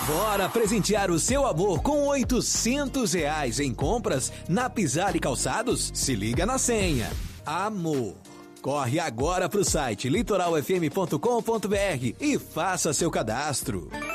Bora presentear o seu amor com R$ 800 em compras na Pisar e Calçados? Se liga na senha. Amor. Corre agora pro site litoralfm.com.br e faça seu cadastro.